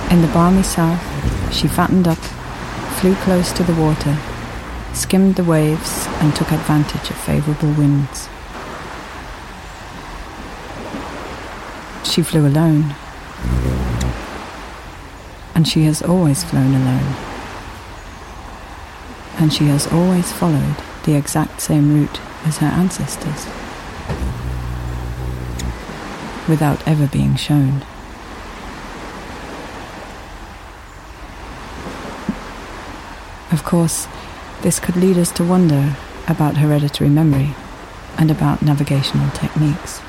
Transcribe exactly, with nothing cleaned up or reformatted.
In the balmy south, she fattened up, flew close to the water, skimmed the waves and took advantage of favourable winds. She flew alone, and she has always flown alone, and she has always followed the exact same route as her ancestors, without ever being shown. Of course, this could lead us to wonder about hereditary memory and about navigational techniques.